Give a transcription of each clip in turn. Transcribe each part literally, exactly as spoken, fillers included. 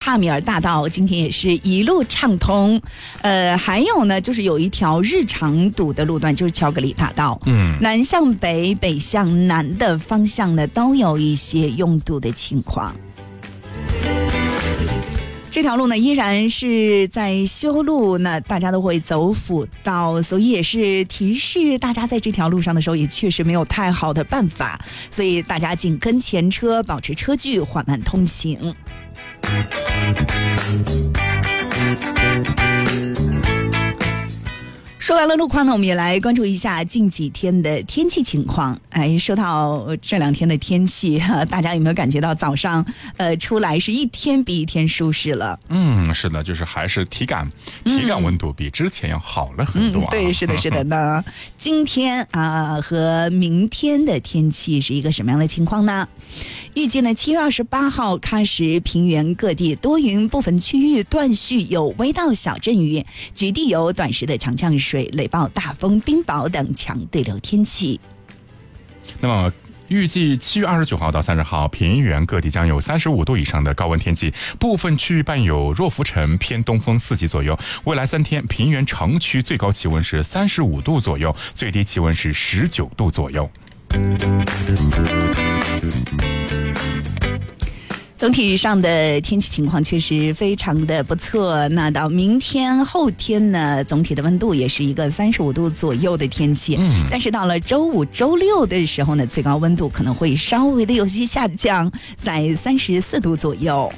帕米尔大道今天也是一路畅通。呃，还有呢，就是有一条日常堵的路段，就是乔格里大道。嗯，南向北、北向南的方向呢，都有一些拥堵的情况。这条路呢依然是在修路，那大家都会走辅道，所以也是提示大家在这条路上的时候也确实没有太好的办法，所以大家紧跟前车，保持车距，缓慢通行。说完了路况呢，我们也来关注一下近几天的天气情况。哎，说到这两天的天气，大家有没有感觉到早上呃出来是一天比一天舒适了？ 嗯，是的，就是还是体感体感温度比之前要好了很多、啊嗯。 对，是的，是的。那今天啊、呃、和明天的天气是一个什么样的情况呢？预计呢，七月二十八号喀什平原各地多云，部分区域断续有微到小阵雨，局地有短时的强降水、雷暴、大风、冰雹等强对流天气。 那么预计七月二十九号到三十号，平原各地将有三十五度以上的高温天气，部分区域伴有弱浮尘，偏东风四级左右。未来三天，平原城区最高气温是三十五度左右，最低气温是十九度左右。 总体上的天气情况确实非常的不错。那到明天后天呢，总体的温度也是一个三十五度左右的天气。嗯，但是到了周五周六的时候呢，最高温度可能会稍微的有些下降，在三十四度左右。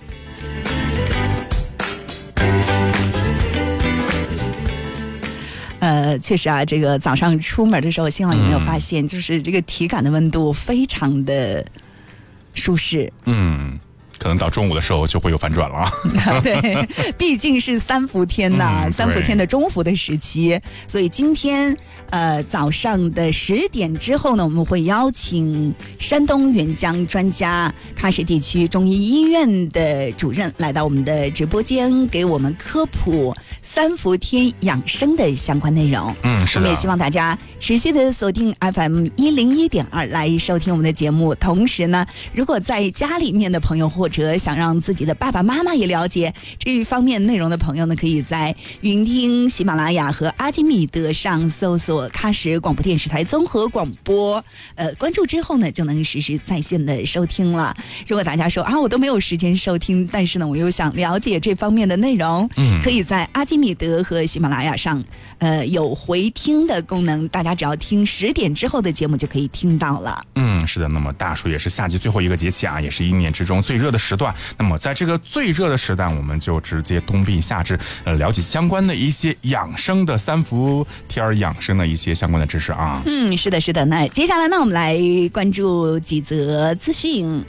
呃，确实啊，这个早上出门的时候，幸好有没有发现，嗯、就是这个体感的温度非常的舒适。嗯。 可能到中午的时候就会有反转了。 对，毕竟是三伏天呐、嗯，三伏天的中伏的时期，所以今天呃早上的十点之后呢，我们会邀请山东援疆专家、喀什地区中医医院的主任来到我们的直播间，给我们科普三伏天养生的相关内容。嗯，是的。我们也希望大家持续的锁定 F M 一零一点二来收听我们的节目。同时呢，如果在家里面的朋友或者想让自己的爸爸妈妈也了解这一方面内容的朋友呢，可以在云听、喜马拉雅和阿基米德上搜索喀什广播电视台综合广播，呃，关注之后呢，就能实时在线的收听了。如果大家说啊，我都没有时间收听，但是呢，我又想了解这方面的内容，嗯，可以在阿基米德和喜马拉雅上，呃，有回听的功能，大家只要听十点之后的节目就可以听到了。 嗯，是的。那么大暑也是夏季最后一个节气啊，也是一年之中最热的时段。那么在这个最热的时段，我们就直接冬病夏治，呃，了解相关的一些养生的三伏天养生的一些相关的知识啊。 嗯，是的，是的。那接下来呢，我们来关注几则资讯。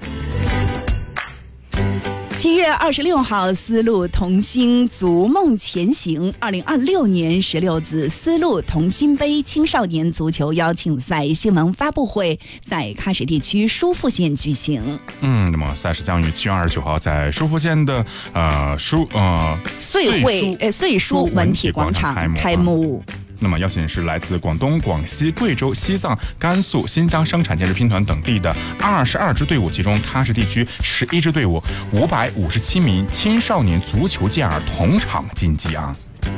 七月二十六号，丝路同心逐梦前行二零二六年十六子丝路同心杯青少年足球邀请赛新闻发布会在喀什地区舒富县举行。 嗯，那么赛事将于七月二十九号在舒富县的呃舒呃穗会呃穗舒文体广场开幕。 那么邀请是来自广东、广西、贵州、西藏、甘肃、新疆生产建设兵团等地的二十二支队伍，其中喀什地区十一支队伍，五百五十七名青少年足球健儿同场竞技啊。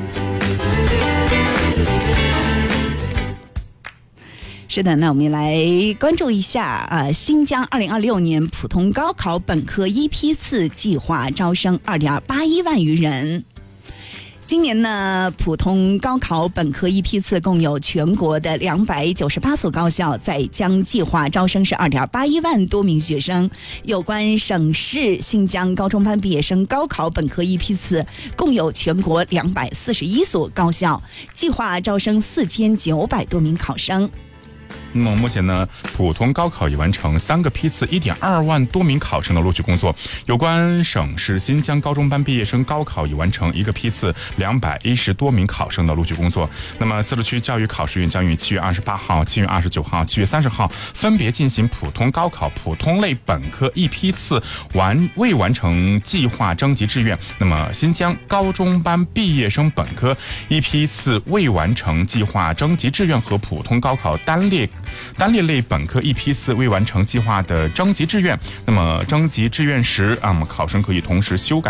是的，那我们来关注一下呃，新疆二零二六年普通高考本科一批次计划招生二点八一万余人。今年呢，普通高考本科一批次共有全国的两百九十八所高校在将计划招生是二点八一万多名学生。有关省市新疆高中班毕业生高考本科一批次，共有全国两百四十一所高校，计划招生四千九百多名考生。 那么目前呢，普通高考已完成三个批次一点二万多名考生的录取工作。有关省市新疆高中班毕业生高考已完成一个批次两百一十多名考生的录取工作。那么自治区教育考试院将于七月二十八号、七月二十九号、七月三十号分别进行普通高考普通类本科一批次完未完成计划征集志愿。那么新疆高中班毕业生本科一批次未完成计划征集志愿和普通高考单列单列类本科一批次未完成计划的征集志愿，那么征集志愿时啊，考生可以同时修改